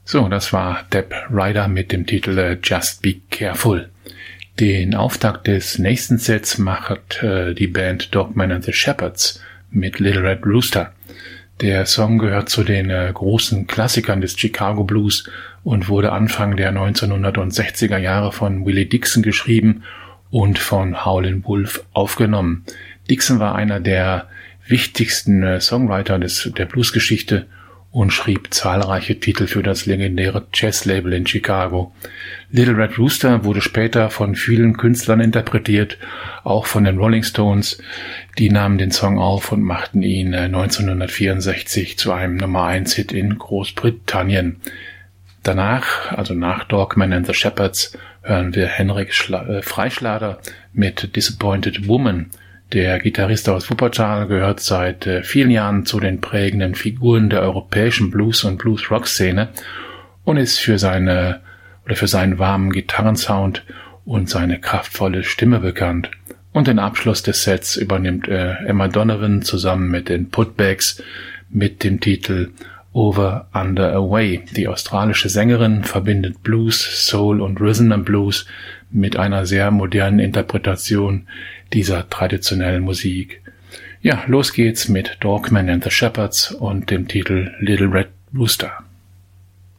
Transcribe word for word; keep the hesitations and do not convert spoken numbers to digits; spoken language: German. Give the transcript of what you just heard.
So, das war Deb Ryder mit dem Titel äh, Just Be Careful. Den Auftakt des nächsten Sets macht äh, die Band Dogman and the Shepherds mit Little Red Rooster. Der Song gehört zu den äh, großen Klassikern des Chicago Blues und wurde Anfang der neunzehnhundertsechziger Jahre von Willie Dixon geschrieben und von Howlin' Wolf aufgenommen. Dixon war einer der wichtigsten äh, Songwriter des, der Bluesgeschichte und schrieb zahlreiche Titel für das legendäre Jazz-Label in Chicago. Little Red Rooster wurde später von vielen Künstlern interpretiert, auch von den Rolling Stones. Die nahmen den Song auf und machten ihn neunzehnhundertvierundsechzig zu einem Nummer eins Hit in Großbritannien. Danach, also nach Dogman and the Shepherds, hören wir Henrik Schla- äh, Freischlader mit Disappointed Woman. Der Gitarrist aus Wuppertal gehört seit äh, vielen Jahren zu den prägenden Figuren der europäischen Blues- und Blues-Rock-Szene und ist für seine oder für seinen warmen Gitarrensound und seine kraftvolle Stimme bekannt. Und den Abschluss des Sets übernimmt äh, Emma Donovan zusammen mit den Putbacks mit dem Titel Over, Under, Away. Die australische Sängerin verbindet Blues, Soul und Rhythm and Blues mit einer sehr modernen Interpretation dieser traditionellen Musik. Ja, los geht's mit Dogman and the Shepherds und dem Titel Little Red Rooster.